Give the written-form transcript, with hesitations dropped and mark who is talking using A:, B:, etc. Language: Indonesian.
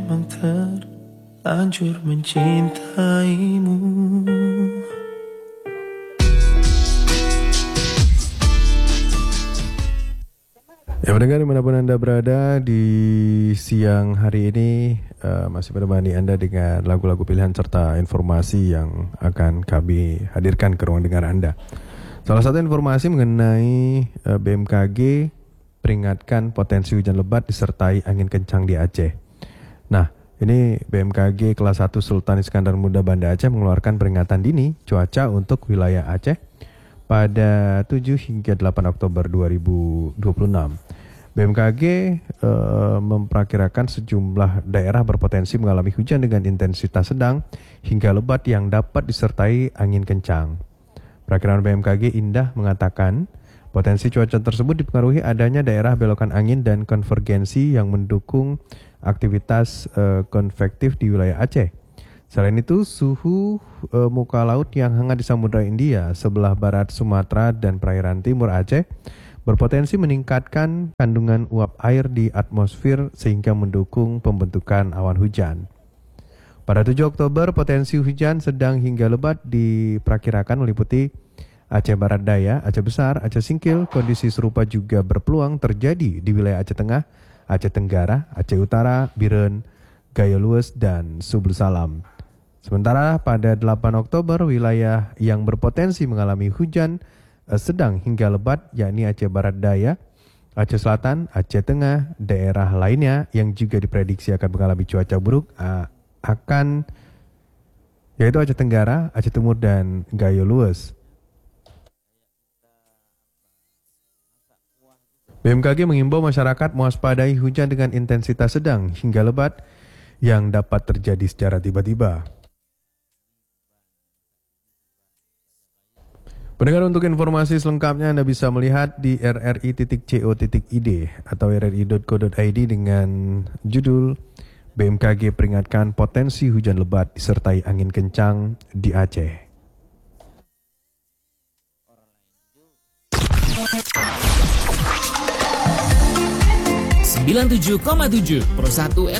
A: memang terlanjur mencintaimu.
B: Ya pendengar dimanapun Anda berada di siang hari ini, masih menemani Anda dengan lagu-lagu pilihan serta informasi yang akan kami hadirkan ke ruang dengar Anda. Salah satu informasi mengenai BMKG peringatkan potensi hujan lebat disertai angin kencang di Aceh. Nah, ini BMKG kelas 1 Sultan Iskandar Muda Banda Aceh mengeluarkan peringatan dini cuaca untuk wilayah Aceh pada 7 hingga 8 Oktober 2026. BMKG memperkirakan sejumlah daerah berpotensi mengalami hujan dengan intensitas sedang hingga lebat yang dapat disertai angin kencang. Perakiraan BMKG Indah mengatakan potensi cuaca tersebut dipengaruhi adanya daerah belokan angin dan konvergensi yang mendukung aktivitas konvektif di wilayah Aceh. Selain itu, suhu muka laut yang hangat di Samudra India, sebelah barat Sumatera dan perairan timur Aceh berpotensi meningkatkan kandungan uap air di atmosfer sehingga mendukung pembentukan awan hujan. Pada 7 Oktober, potensi hujan sedang hingga lebat diperkirakan meliputi Aceh Barat Daya, Aceh Besar, Aceh Singkil. Kondisi serupa juga berpeluang terjadi di wilayah Aceh Tengah, Aceh Tenggara, Aceh Utara, Biren, Gaya Lues, dan Subul Salam. Sementara pada 8 Oktober, wilayah yang berpotensi mengalami hujan sedang hingga lebat yakni Aceh Barat Daya, Aceh Selatan, Aceh Tengah, daerah lainnya yang juga diprediksi akan mengalami cuaca buruk yaitu Aceh Tenggara, Aceh Timur, dan Gaya Lues. BMKG mengimbau masyarakat mewaspadai hujan dengan intensitas sedang hingga lebat yang dapat terjadi secara tiba-tiba. Pendengar, untuk informasi selengkapnya Anda bisa melihat di rri.co.id atau rri.co.id dengan judul BMKG peringatkan potensi hujan lebat disertai angin kencang di Aceh.
C: 97,7 Pro 1